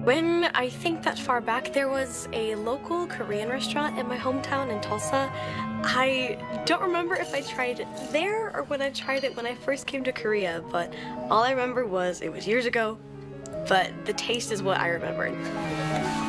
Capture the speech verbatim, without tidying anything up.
When I think that far back, there was a local Korean restaurant in my hometown in Tulsa. I don't remember if I tried it there or when I tried it when I first came to Korea, but all I remember was it was years ago, but the taste is what I remember.